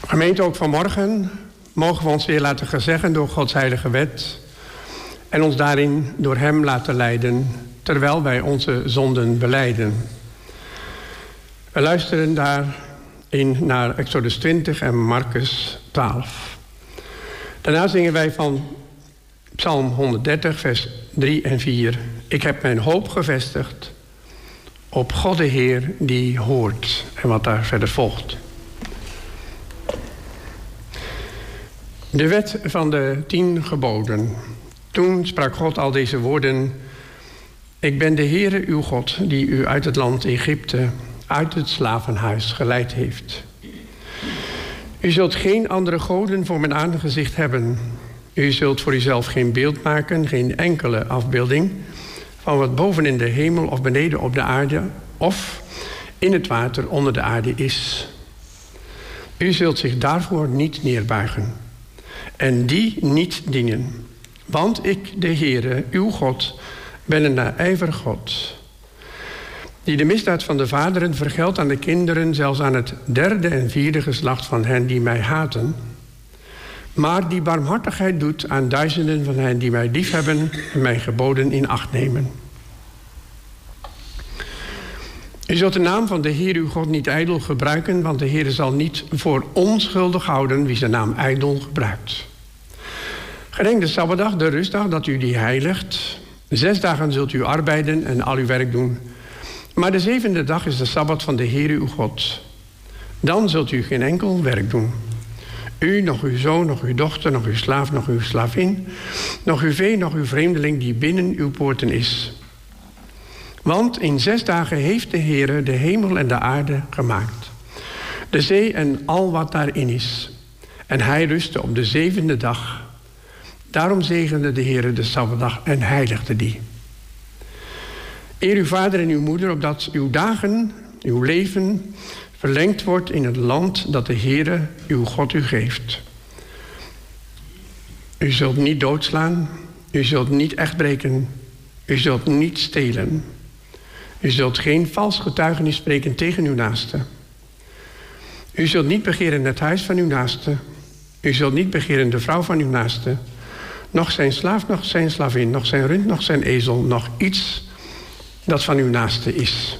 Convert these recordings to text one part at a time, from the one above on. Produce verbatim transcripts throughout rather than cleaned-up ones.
Gemeente, ook vanmorgen mogen we ons weer laten gezeggen door Gods heilige wet en ons daarin door hem laten leiden, terwijl wij onze zonden belijden. We luisteren daarin naar Exodus twintig en Marcus twaalf. Daarna zingen wij van Psalm honderddertig, vers drie en vier. Ik heb mijn hoop gevestigd op God de Heer die hoort. En wat daar verder volgt. De wet van de tien geboden. Toen sprak God al deze woorden. Ik ben de Heere uw God die u uit het land Egypte, uit het slavenhuis geleid heeft. U zult geen andere goden voor mijn aangezicht hebben. U zult voor uzelf geen beeld maken, geen enkele afbeelding van wat boven in de hemel of beneden op de aarde of in het water onder de aarde is. U zult zich daarvoor niet neerbuigen en die niet dienen. Want ik, de Heere, uw God, ben een naijverig God, die de misdaad van de vaderen vergeldt aan de kinderen, zelfs aan het derde en vierde geslacht van hen die mij haten, maar die barmhartigheid doet aan duizenden van hen die mij liefhebben en mijn geboden in acht nemen. U zult de naam van de Heer uw God niet ijdel gebruiken, want de Heer zal niet voor onschuldig houden wie zijn naam ijdel gebruikt. Gedenk de Sabbatdag, de rustdag, dat u die heiligt. Zes dagen zult u arbeiden en al uw werk doen. Maar de zevende dag is de Sabbat van de Heer uw God. Dan zult u geen enkel werk doen. U, nog uw zoon, nog uw dochter, nog uw slaaf, nog uw slavin, nog uw vee, nog uw vreemdeling die binnen uw poorten is. Want in zes dagen heeft de Heere de hemel en de aarde gemaakt, de zee en al wat daarin is. En hij rustte op de zevende dag. Daarom zegende de Heere de Sabbatdag en heiligde die. Eer uw vader en uw moeder, opdat uw dagen, uw leven verlengd wordt in het land dat de Heere uw God u geeft. U zult niet doodslaan, u zult niet echtbreken, u zult niet stelen. U zult geen vals getuigenis spreken tegen uw naaste. U zult niet begeren het huis van uw naaste. U zult niet begeren de vrouw van uw naaste. Nog zijn slaaf, nog zijn slavin, nog zijn rund, nog zijn ezel, nog iets dat van uw naaste is.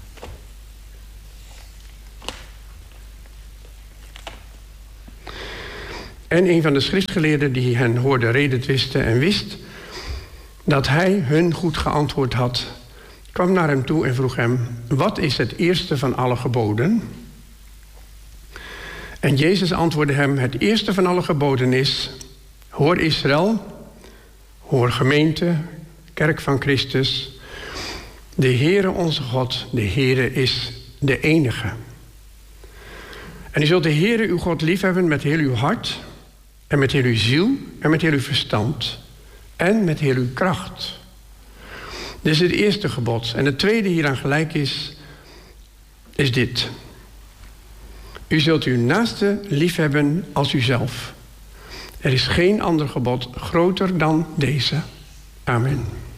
En een van de schriftgeleerden die hen hoorde redetwisten en wist dat hij hun goed geantwoord had, kwam naar hem toe en vroeg hem, wat is het eerste van alle geboden? En Jezus antwoordde hem, het eerste van alle geboden is, hoor Israël, hoor gemeente, kerk van Christus, de Heere onze God, de Heere is de enige. En u zult de Heere uw God liefhebben met heel uw hart en met heel uw ziel en met heel uw verstand en met heel uw kracht. Dit is het eerste gebod. En het tweede hieraan gelijk is, is dit. U zult uw naaste liefhebben als uzelf. Er is geen ander gebod groter dan deze. Amen.